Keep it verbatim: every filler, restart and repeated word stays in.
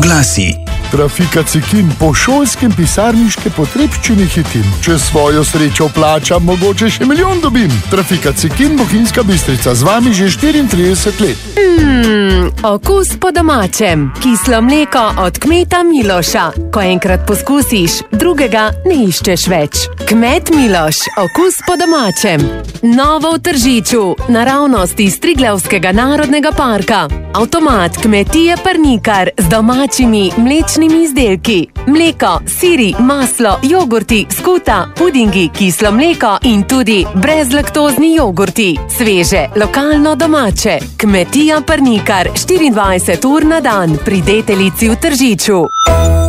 oglasi. Trafika Cekin, po šolskem pisarniške potrebščine hitim. Če svojo srečo plačam, mogoče še milijon dobim. Trafika Cekin, Bohinjska Bistrica, z vami že štiriintrideset let. Mmm, okus po domačem. Kislo mleko od kmeta Miloša. Ko enkrat poskusiš, drugega ne iščeš več. Kmet Miloš, okus po domačem. Novo v Tržiču, naravnost iz Triglavskega narodnega parka. Avtomat Kmetije Parnikar z domačimi mlečnimi izdelki. Mleko, siri, maslo, jogurti, skuta, pudingi, kislo mleko in tudi brezlaktozni jogurti. Sveže, lokalno domače. Kmetija Parnikar, štiriindvajset ur na dan pri Deteljici v Tržiču.